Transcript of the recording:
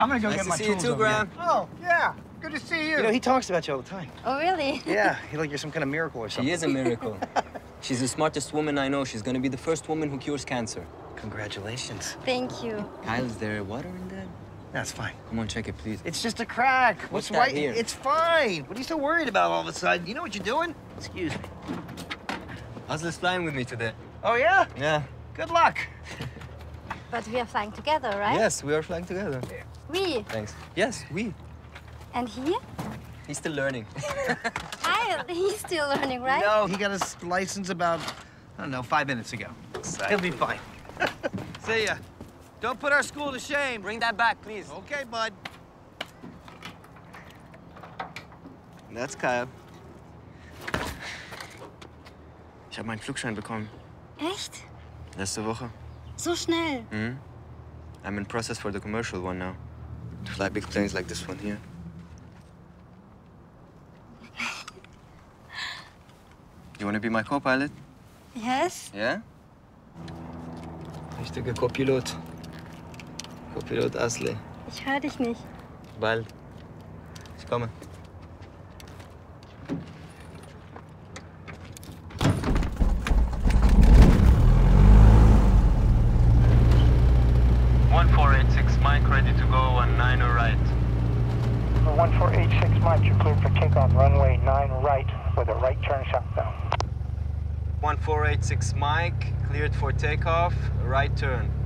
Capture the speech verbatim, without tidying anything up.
I'm gonna go nice get to my see tools you too, over Graham. here. Oh, yeah. Good to see you. You know, he talks about you all the time. Oh, really? Yeah, he like you're some kind of miracle or something. She is a miracle. She's the smartest woman I know. She's gonna be the first woman who cures cancer. Congratulations. Thank you. Kyle, is there water in that? That's fine. Come on, check it, please. It's just a crack. What's What's that right here? It's fine. What are you so worried about all of a sudden? You know what you're doing? Excuse me. Aslı flying with me today. Oh, yeah? Yeah. Good luck. But we are flying together, right? Yes, we are flying together. We. Thanks. Yes, we. And he? He's still learning. I, he's still learning, right? No, he got his license about, I don't know, five minutes ago. He'll be fine. See ya. Don't put our school to shame. Bring that back, please. Okay, bud. That's Kyle. Ich habe meinen Flugschein bekommen. Echt? Letzte Woche. So schnell. Mhm. I'm in process for the commercial one now. To fly big planes like this one here. You want to be my co-pilot? Yes? Yeah? Richtiger Co-Pilot. Co-Pilot Aslı. Ich höre dich nicht. Bald. Ich komme. one four eight six Mike, ready to go on nine right. For one four eight six Mike, you're cleared for takeoff runway nine right with a right turn southbound. one four eight six Mike, cleared for takeoff, right turn.